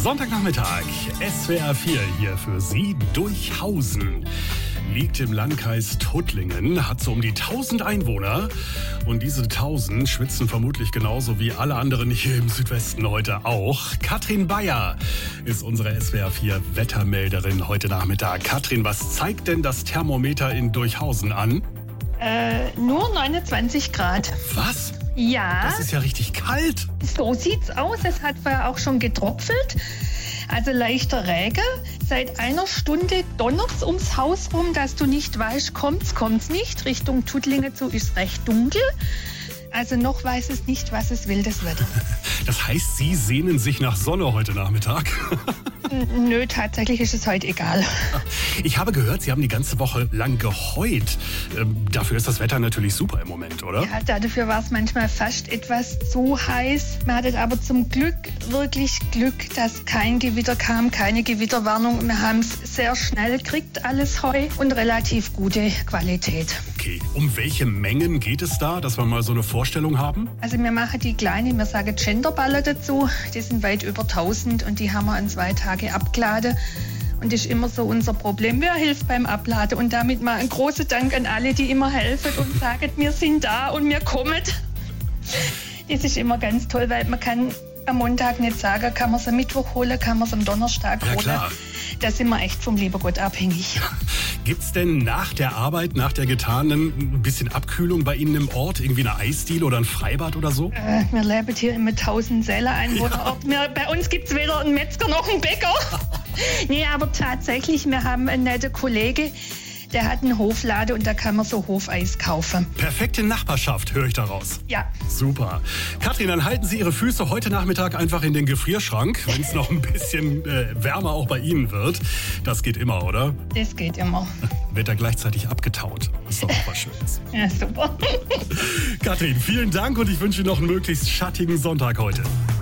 Sonntagnachmittag, SWR 4 hier für Sie. Durchhausen liegt im Landkreis Tuttlingen, hat so um die 1000 Einwohner. Und diese 1000 schwitzen vermutlich genauso wie alle anderen hier im Südwesten heute auch. Katrin Bayer ist unsere SWR 4 Wettermelderin heute Nachmittag. Katrin, was zeigt denn das Thermometer in Durchhausen an? Nur 29 Grad. Was? Ja. Das ist ja richtig kalt. So sieht's aus. Es hat vorher auch schon getropfelt. Also leichter Regen. Seit einer Stunde donnert's ums Haus rum, dass du nicht weißt, kommt's nicht. Richtung Tuttlingen zu ist recht dunkel. Also noch weiß es nicht, was es will, das Wetter. Das heißt, Sie sehnen sich nach Sonne heute Nachmittag? Nö, tatsächlich ist es heute egal. Ich habe gehört, Sie haben die ganze Woche lang geheult. Dafür ist das Wetter natürlich super im Moment, oder? Ja, dafür war es manchmal fast etwas zu heiß. Man hatte aber zum Glück wirklich Glück, dass kein Gewitter kam, keine Gewitterwarnung. Wir haben es sehr schnell gekriegt, alles Heu, und relativ gute Qualität. Okay, um welche Mengen geht es da, dass wir mal so eine Vorstellung haben? Also wir machen die kleinen, wir sagen Genderballer dazu. Die sind weit über 1000 und die haben wir in 2 Tagen abgeladen. Und das ist immer so unser Problem. Wer hilft beim Abladen? Und damit mal ein großer Dank an alle, die immer helfen und sagen, wir sind da und wir kommen. Das ist immer ganz toll, weil man kann am Montag nicht sagen, kann man es am Mittwoch holen, kann man es am Donnerstag holen. Klar. Da sind wir echt vom lieben Gott abhängig. Gibt's denn nach der Arbeit, nach der getanen, ein bisschen Abkühlung bei Ihnen im Ort? Irgendwie eine Eisdiele oder ein Freibad oder so? Wir leben hier im 1000 Seelen Einwohnerort. Bei uns gibt's weder einen Metzger noch einen Bäcker. Nee, aber tatsächlich, wir haben einen netten Kollege, der hat einen Hofladen und da kann man so Hofeis kaufen. Perfekte Nachbarschaft, höre ich daraus. Ja. Super. Katrin, dann halten Sie Ihre Füße heute Nachmittag einfach in den Gefrierschrank, wenn es noch ein bisschen wärmer auch bei Ihnen wird. Das geht immer, oder? Das geht immer. Wird da gleichzeitig abgetaut. Ist doch auch was Schönes. Ja, super. Katrin, vielen Dank und ich wünsche Ihnen noch einen möglichst schattigen Sonntag heute.